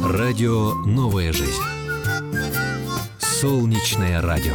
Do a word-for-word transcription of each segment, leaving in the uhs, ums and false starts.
Радио «Новая жизнь». Солнечное радио.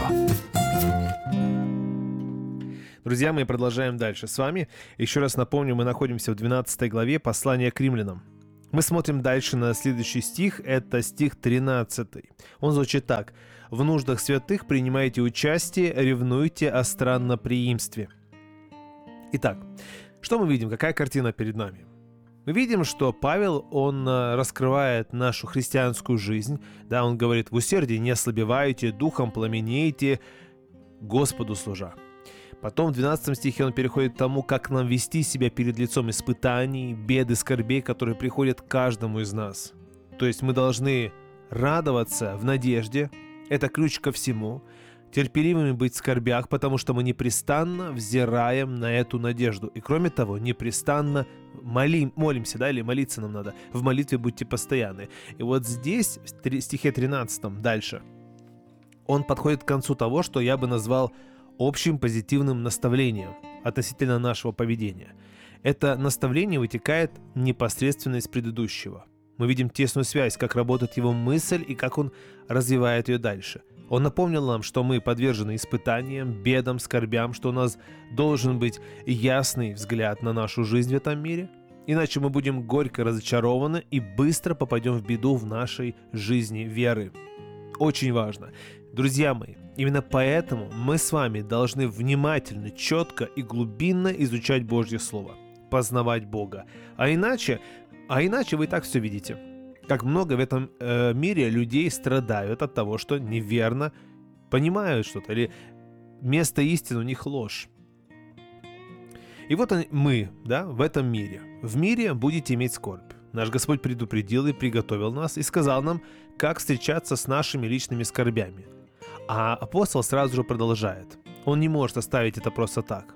Друзья, мы продолжаем дальше с вами. Еще раз напомню, мы находимся в двенадцатой главе послания к римлянам. Мы смотрим дальше на следующий стих, это стих тринадцатый. Он звучит так. «В нуждах святых принимайте участие, ревнуйте о странноприимстве». Итак, что мы видим? Какая картина перед нами? Мы видим, что Павел, он раскрывает нашу христианскую жизнь. Да, он говорит, в усердии не ослабевайте, духом пламенейте, Господу служа. Потом в двенадцатом стихе он переходит к тому, как нам вести себя перед лицом испытаний, бед и скорбей, которые приходят к каждому из нас. То есть мы должны радоваться в надежде, это ключ ко всему, терпеливыми быть в скорбях, потому что мы непрестанно взираем на эту надежду. И кроме того, непрестанно молим, молимся, да, или молиться нам надо. В молитве будьте постоянны. И вот здесь, в стихе тринадцатом, дальше, он подходит к концу того, что я бы назвал общим позитивным наставлением относительно нашего поведения. Это наставление вытекает непосредственно из предыдущего. Мы видим тесную связь, как работает его мысль и как он развивает ее дальше. Он напомнил нам, что мы подвержены испытаниям, бедам, скорбям, что у нас должен быть ясный взгляд на нашу жизнь в этом мире, иначе мы будем горько разочарованы и быстро попадем в беду в нашей жизни веры. Очень важно. Друзья мои, именно поэтому мы с вами должны внимательно, четко и глубинно изучать Божье Слово, познавать Бога. А иначе, а иначе вы и так все видите. Как много в этом э, мире людей страдают от того, что неверно понимают что-то, или вместо истины у них ложь. И вот они, мы, да, в этом мире. В мире будете иметь скорбь. Наш Господь предупредил и приготовил нас, и сказал нам, как встречаться с нашими личными скорбями. А апостол сразу же продолжает. Он не может оставить это просто так.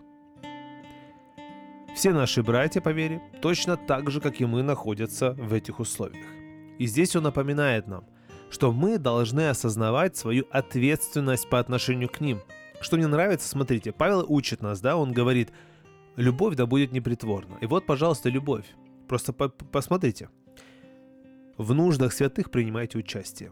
Все наши братья по вере точно так же, как и мы, находятся в этих условиях. И здесь он напоминает нам, что мы должны осознавать свою ответственность по отношению к ним. Что мне нравится, смотрите, Павел учит нас, да, он говорит, любовь да будет непритворна. И вот, пожалуйста, любовь. Просто по- посмотрите. В нуждах святых принимайте участие.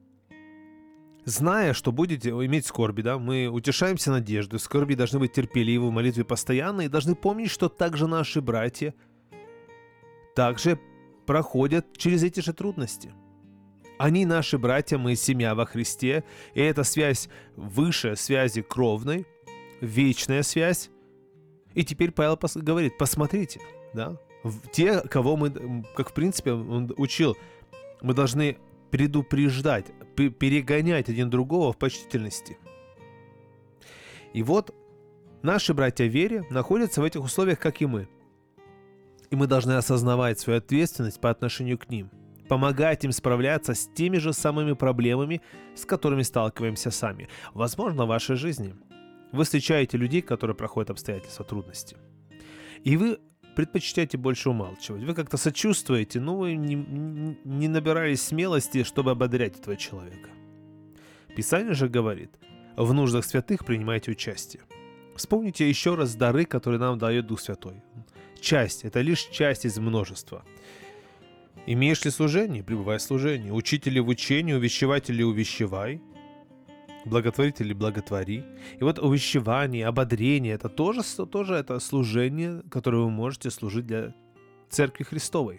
Зная, что будете иметь скорби, да, мы утешаемся надеждой, скорби должны быть терпеливы, в молитве постоянно, и должны помнить, что также наши братья также проходят через эти же трудности. Они наши братья, мы семья во Христе, и эта связь выше связи кровной, вечная связь. И теперь Павел пос- говорит, посмотрите, да, в те, кого мы, как в принципе он учил, мы должны предупреждать, п- перегонять один другого в почтительности. И вот наши братья в вере находятся в этих условиях, как и мы. И мы должны осознавать свою ответственность по отношению к ним, помогать им справляться с теми же самыми проблемами, с которыми сталкиваемся сами. Возможно, в вашей жизни вы встречаете людей, которые проходят обстоятельства, трудности. И вы предпочитаете больше умалчивать. Вы как-то сочувствуете, но вы не, не набирались смелости, чтобы ободрять этого человека. Писание же говорит, в нуждах святых принимайте участие. Вспомните еще раз дары, которые нам дает Дух Святой. Часть – это лишь часть из множества. Имеешь ли служение? Пребывай в служении. Учитель ли в учении, увещеватель ли увещевай. Благотворитель ли благотвори. И вот увещевание, ободрение – это тоже, тоже это служение, которое вы можете служить для Церкви Христовой.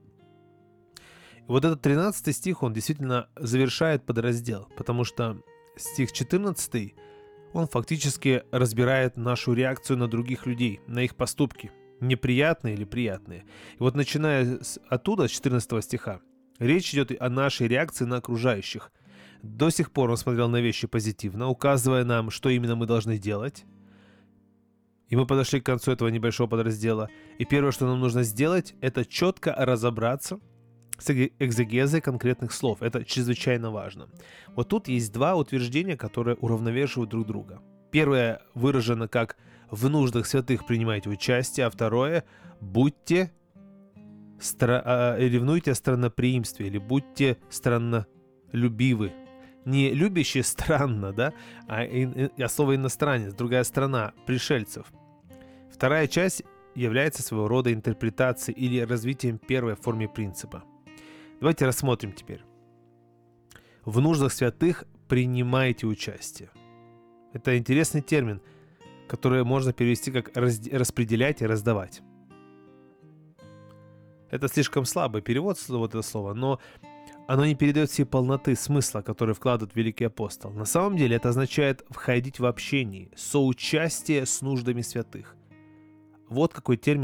И вот этот тринадцатый стих, он действительно завершает подраздел, потому что стих четырнадцатый, он фактически разбирает нашу реакцию на других людей, на их поступки. Неприятные или приятные. И вот начиная с, оттуда, с четырнадцатого стиха, речь идет о нашей реакции на окружающих. До сих пор он смотрел на вещи позитивно, указывая нам, что именно мы должны делать. И мы подошли к концу этого небольшого подраздела. И первое, что нам нужно сделать, это четко разобраться с экзегезой конкретных слов. Это чрезвычайно важно. Вот тут есть два утверждения, которые уравновешивают друг друга. Первое выражено как «в нуждах святых принимайте участие», а второе «будьте стра... а, ревнуйте о странноприимстве» или «будьте страннолюбивы». Не любящие странно, да, а, и, и, а слово иностранец, другая страна, пришельцев. Вторая часть является своего рода интерпретацией или развитием первой формы принципа. Давайте рассмотрим теперь. В нуждах святых принимайте участие. Это интересный термин, который можно перевести как разд- распределять и раздавать. Это слишком слабый перевод вот это слова, но оно не передает всей полноты смысла, который вкладывает великий апостол. На самом деле это означает входить в общение, соучастие с нуждами святых. Вот какой термин